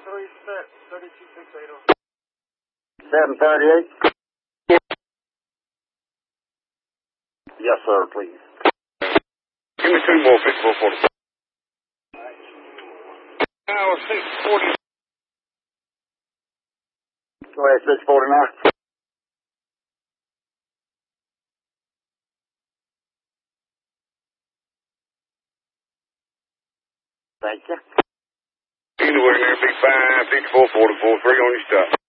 set, 32680. 738. Yes, sir, please. Give me 2 more, 5440. Now, 640. Go ahead, 649. Thank you. Anywhere in there, big 5, 5440, 43 on your stop.